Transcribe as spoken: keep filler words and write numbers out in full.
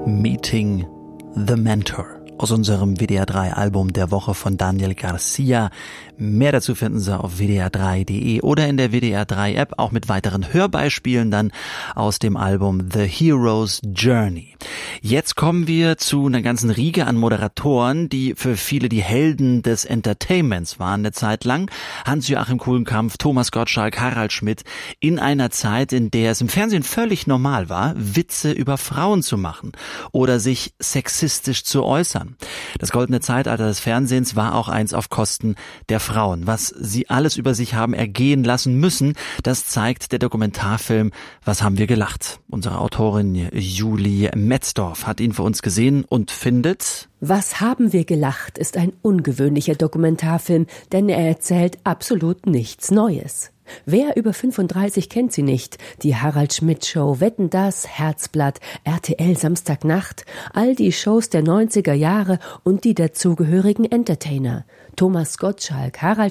Meeting the Mentor aus unserem W D R drei Album der Woche von Daniel Garcia. Mehr dazu finden Sie auf w d r drei punkt d e oder in der W D R drei App, auch mit weiteren Hörbeispielen dann aus dem Album The Hero's Journey. Jetzt kommen wir zu einer ganzen Riege an Moderatoren, die für viele die Helden des Entertainments waren eine Zeit lang. Hans-Joachim Kulenkampff, Thomas Gottschalk, Harald Schmidt, in einer Zeit, in der es im Fernsehen völlig normal war, Witze über Frauen zu machen oder sich sexistisch zu äußern. Das goldene Zeitalter des Fernsehens war auch eins auf Kosten der Frauen. Was sie alles über sich haben ergehen lassen müssen, das zeigt der Dokumentarfilm Was haben wir gelacht? Unsere Autorin Julie Metzdorf hat ihn für uns gesehen und findet: Was haben wir gelacht ist ein ungewöhnlicher Dokumentarfilm, denn er erzählt absolut nichts Neues. Wer über fünfunddreißig kennt sie nicht? Die Harald Schmidt Show, Wetten, das, Herzblatt, R T L Samstagnacht, all die Shows der neunziger Jahre und die dazugehörigen Entertainer. Thomas Gottschalk, Harald